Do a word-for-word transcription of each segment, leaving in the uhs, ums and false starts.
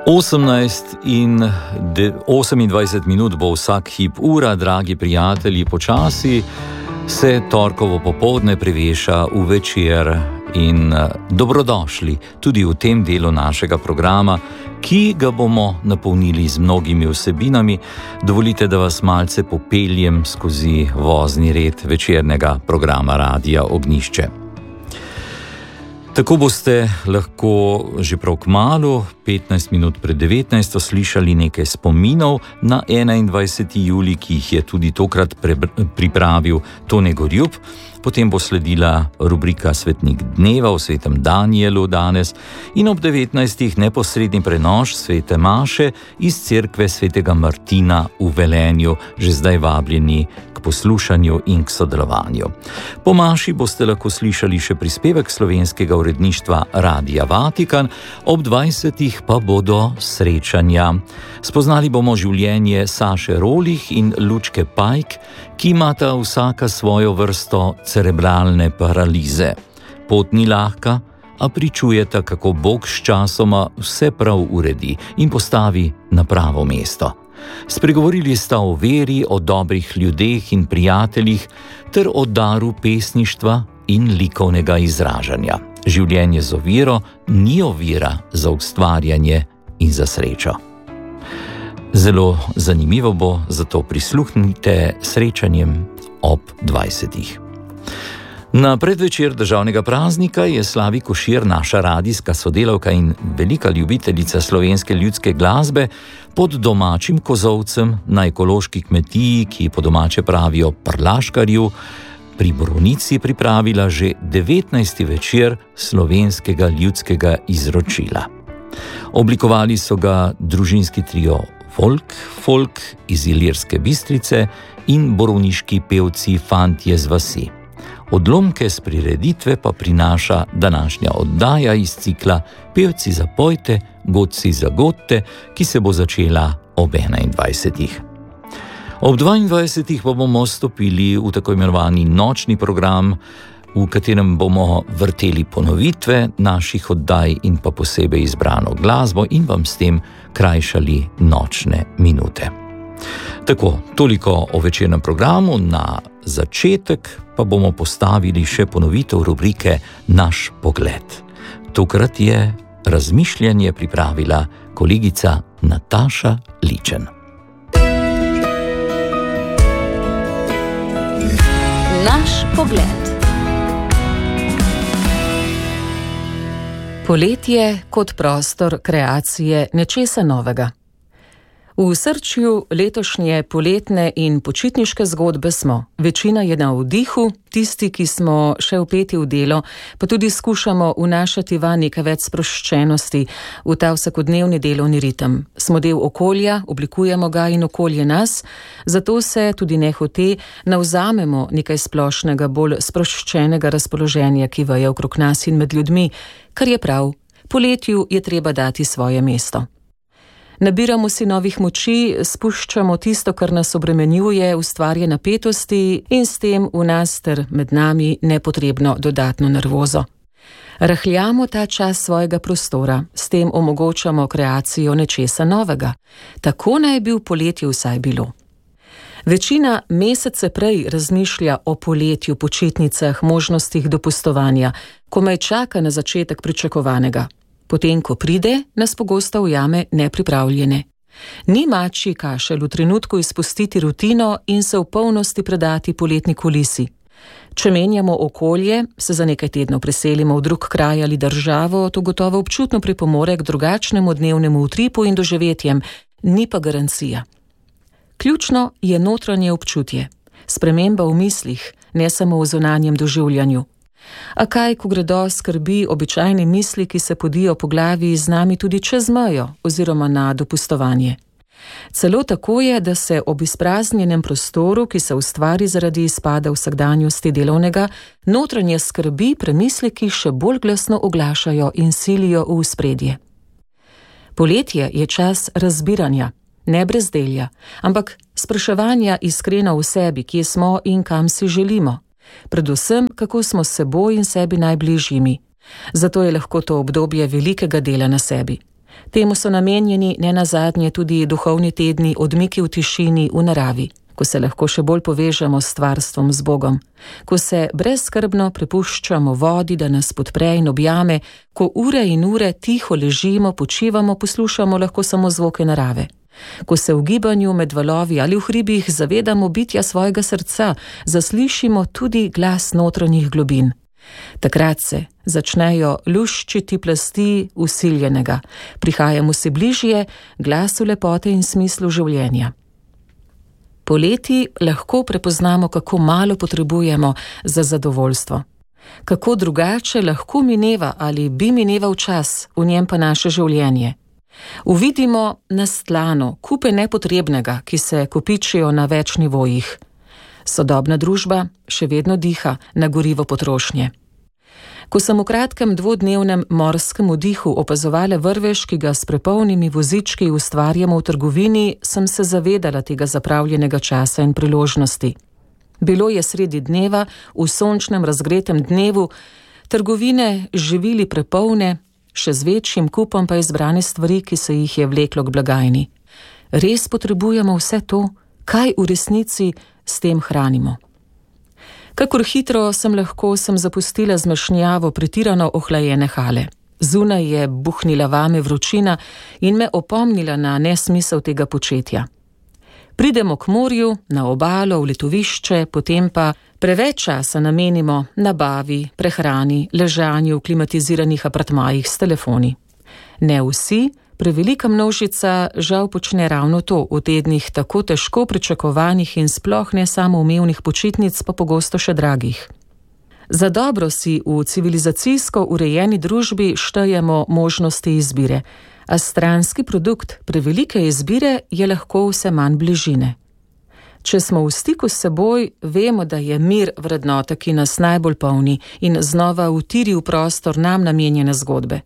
osemnajst in osemindvajset minut bo vsak hip ura, dragi prijatelji, počasi se torkovo popoldne preveša v večer in dobrodošli tudi v tem delu našega programa, ki ga bomo napolnili z mnogimi vsebinami. Dovolite, da vas malce popeljem skozi vozni red večernega programa Radia Ognjišče. Tako boste lahko že prav kmalu, petnajst minut pred devetnajsto, slišali nekaj spominov na enaindvajseti julij, ki jih je tudi tokrat pre- pripravil Tone Gorjup. Potem bo sledila rubrika Svetnik dneva o svetem Danijelu danes in ob devetnajstih neposredni prenos svete maše iz cerkve svetega Martina v Velenju, že zdaj vabljeni k poslušanju in k sodelovanju. Po maši boste lahko slišali še prispevek slovenskega uredništva Radia Vatikan, ob dvajsetih pa bodo srečanja. Spoznali bomo življenje Saše Rolih in Lučke Pajk, ki imata vsaka svojo vrsto cerebralne paralize. Pot ni lahka, a pričujeta, kako Bog s časoma vse prav uredi in postavi na pravo mesto. Spregovorili sta o veri, o dobrih ljudeh in prijateljih ter o daru pesništva in likovnega izražanja. Življenje z oviro ni ovira za ustvarjanje in za srečo. Zelo zanimivo bo, zato prisluhnite srečanjem ob dvajsetih. Na predvečer državnega praznika je Slavi Košir, naša radijska sodelavka in velika ljubiteljica slovenske ljudske glasbe, pod domačim kozolcem na ekološki kmetiji, ki po domače pravijo Prlaškarju, pri Borovnici pripravila že devetnajsti večer slovenskega ljudskega izročila. Oblikovali so ga družinski trio Folk, Folk iz Ilirske Bistrice in borovniški pevci Fantje z vasi. Odlomke z prireditve pa prinaša današnja oddaja iz cikla Pevci zapojte, godci zagodte, ki se bo začela ob enaindvajsetih. Ob dvaindvajsetih pa bomo stopili v tako imenovani nočni program, v katerem bomo vrteli ponovitve naših oddaj in pa posebej izbrano glasbo in vam s tem krajšali nočne minute. Tako, toliko o večernem programu, na začetek pa bomo postavili še ponovitev rubrike Naš pogled. Tokrat je razmišljanje pripravila kolegica Nataša Ličen. Naš pogled. Poletje kot prostor kreacije nečesa novega. V srčju letošnje poletne in počitniške zgodbe smo. Večina je na vdihu, tisti, ki smo še vpeti v delo, pa tudi skušamo vnašati van nekaj več sproščenosti v ta vsakodnevni delovni ritem. Smo del okolja, oblikujemo ga in okolje nas, zato se tudi nehote navzamemo nekaj splošnega, bolj sproščenega razpoloženja, ki veje okrog nas in med ljudmi, kar je prav. Poletju je treba dati svoje mesto. Nabiramo si novih moči, spuščamo tisto, kar nas obremenjuje, ustvarja napetosti in s tem v nas ter med nami nepotrebno dodatno nervozo. Rahljamo ta čas svojega prostora, s tem omogočamo kreacijo nečesa novega. Tako naj bi v poletju vsaj bilo. Večina mesece prej razmišlja o poletju, počitnicah, možnostih dopustovanja, komaj čaka na začetek pričakovanega. Potem, ko pride, nas pogosto ujame nepripravljene. Ni mačji kašelj v trenutku izpustiti rutino in se v polnosti predati poletni kulisi. Če menjamo okolje, se za nekaj tednov preselimo v drug kraj ali državo, to gotovo občutno pripomore k drugačnemu dnevnemu utripu in doživetjem, ni pa garancija. Ključno je notranje občutje, sprememba v mislih, ne samo v zunanjem doživljanju. A kaj, ko gredo skrbi, običajne misli, ki se podijo po glavi z nami tudi čez mejo oziroma na dopustovanje. Celo tako je, da se ob izpraznjenem prostoru, ki se ustvari zaradi izpada vsakdanjosti delovnega, notranje skrbi, premisleki še bolj glasno oglašajo in silijo v ospredje. Poletje je čas razbiranja, ne brezdelja, ampak spraševanja iskreno v sebi, kje smo in kam si želimo. Predvsem, kako smo s seboj in sebi najbližjimi. Zato je lahko to obdobje velikega dela na sebi. Temu so namenjeni ne nazadnje tudi duhovni tedni odmiki v tišini v naravi, ko se lahko še bolj povežemo s stvarstvom, z Bogom, ko se brezskrbno prepuščamo vodi, da nas podpre in objame, ko ure in ure tiho ležimo, počivamo, poslušamo lahko samo zvoke narave, ko se v gibanju med valovi ali v hribih zavedamo bitja svojega srca, zaslišimo tudi glas notranjih globin. Takrat se začnejo luščiti plasti usiljenega, prihajamo se bližje glasu lepote in smislu življenja. Poleti lahko prepoznamo, kako malo potrebujemo za zadovoljstvo, kako drugače lahko mineva ali bi mineval čas, v njem pa naše življenje. Uvidimo nastlano kupe nepotrebnega, ki se kopičijo na več nivojih. Sodobna družba še vedno diha na gorivo potrošnje. Ko sem v kratkem dvodnevnem morskem oddihu opazovala vrvež, ki ga s prepolnimi vozički ustvarjamo v trgovini, sem se zavedala tega zapravljenega časa in priložnosti. Bilo je sredi dneva, v sončnem razgretem dnevu, trgovine živili prepolne, še z večjim kupom pa izbrane stvari, ki se jih je vleklo k blagajni. Res potrebujemo vse to, kaj v resnici s tem hranimo. Kakor hitro sem lahko sem zapustila zmešnjavo pretirano ohlajene hale. Zunaj je buhnila vame vročina in me opomnila na nesmisel tega početja. Pridemo k morju, na obalo, v letovišče, potem pa preveč časa namenimo nabavi, prehrani, ležanju v klimatiziranih apartmajih s telefoni. Ne vsi, prevelika množica žal počne ravno to v tednih tako težko pričakovanih in sploh ne samoumevnih počitnic, pa pogosto še dragih. Za dobro si v civilizacijsko urejeni družbi štejemo možnosti izbire, a stranski produkt prevelike izbire je lahko vse manj bližine. Če smo v stiku s seboj, vemo, da je mir vrednota, ki nas najbolj polni in znova utiri v prostor nam namenjene zgodbe.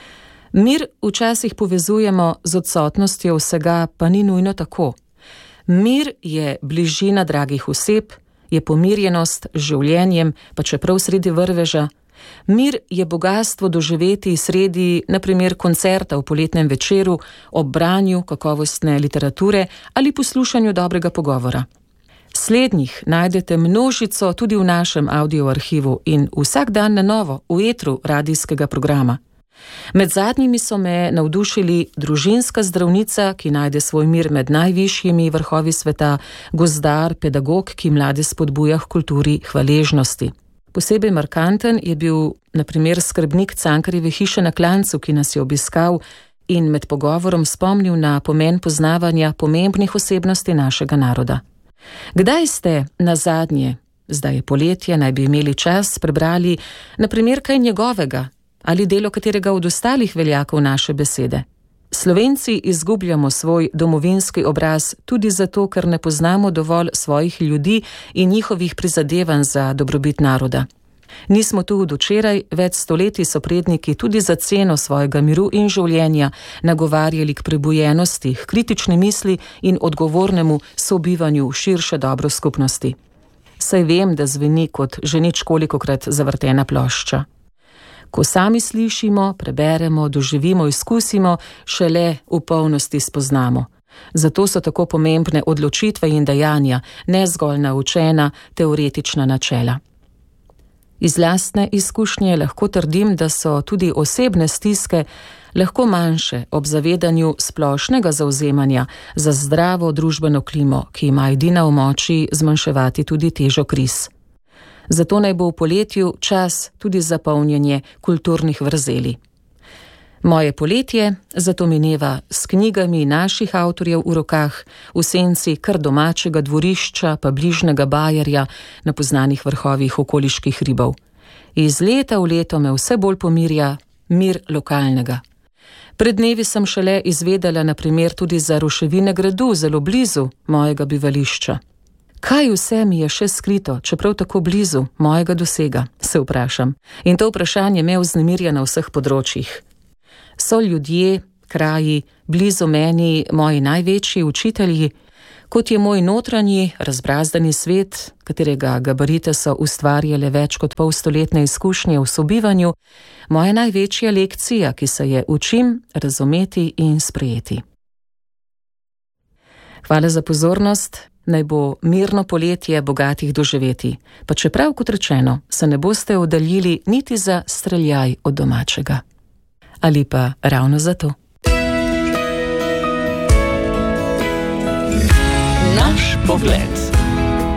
Mir včasih povezujemo z odsotnostjo vsega, pa ni nujno tako. Mir je bližina dragih oseb, je pomirjenost z življenjem, pa čeprav sredi vrveža. Mir je bogatstvo doživeti sredi, na primer, koncerta v poletnem večeru, ob branju kakovostne literature ali poslušanju dobrega pogovora. Slednjih najdete množico tudi v našem audioarhivu in vsak dan na novo v etru radijskega programa. Med zadnjimi so me navdušili družinska zdravnica, ki najde svoj mir med najvišjimi vrhovi sveta, gozdar, pedagog, ki mlade spodbuja k kulturi hvaležnosti. Posebej markanten je bil, na primer, skrbnik Cankarjeve hiše na Klancu, ki nas je obiskal in med pogovorom spomnil na pomen poznavanja pomembnih osebnosti našega naroda. Kdaj ste nazadnje, zdaj je poletje, naj bi imeli čas, prebrali, na primer, kaj njegovega ali delo katerega od ostalih veljakov naše besede? Slovenci izgubljamo svoj domovinski obraz tudi zato, ker ne poznamo dovolj svojih ljudi in njihovih prizadevanj za dobrobit naroda. Nismo tu od včeraj, več stoletij so predniki tudi za ceno svojega miru in življenja nagovarjali k prebujenosti, k kritični misli in odgovornemu sobivanju v širše dobro skupnosti. Saj vem, da zveni kot že nič kolikokrat zavrtena plošča. Ko sami slišimo, preberemo, doživimo, izkusimo, šele v polnosti spoznamo. Zato so tako pomembne odločitve in dejanja, ne zgolj naučena teoretična načela. Iz lastne izkušnje lahko trdim, da so tudi osebne stiske lahko manjše ob zavedanju splošnega zavzemanja za zdravo družbeno klimo, ki ima edina v moči zmanjševati tudi težo kriz. Zato naj bo v poletju čas tudi za polnjenje kulturnih vrzeli. Moje poletje zato mineva s knjigami naših avtorjev v rokah, v senci kar domačega dvorišča pa bližnjega bajerja na poznanih vrhovih okoliških hribov. Iz leta v leto me vse bolj pomirja mir lokalnega. Pred dnevi sem šele izvedela na primer tudi za ruševine gradu zelo blizu mojega bivališča. Kaj vse mi je še skrito, čeprav tako blizu mojega dosega, se vprašam. In to vprašanje me vznemirja na vseh področjih. So ljudje, kraji, blizu meni moji največji učitelji, Kot je moj notranji, razbrazdani svet, katerega gabarite so ustvarjale več kot polstoletne izkušnje v sobivanju, moja največja lekcija, ki se je učim razumeti in sprejeti. Hvala za pozornost, naj bo mirno poletje bogatih doživeti, pa čeprav, kot rečeno, se ne boste oddaljili niti za streljaj od domačega. Ali pa ravno zato. Naš pogled.